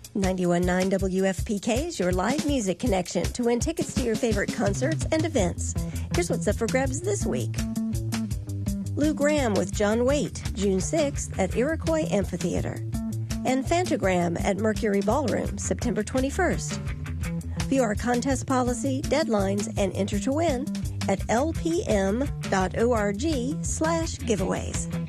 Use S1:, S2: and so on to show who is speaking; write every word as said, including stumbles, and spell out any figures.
S1: ninety-one point nine W F P K is your live music connection to win tickets to your favorite concerts and events. Here's what's up for grabs this week. Lou Gramm with John Waite, June sixth at Iroquois Amphitheater. And Fantagram at Mercury Ballroom, September twenty-first. View our contest policy, deadlines, and enter to win at lpm.org slash giveaways.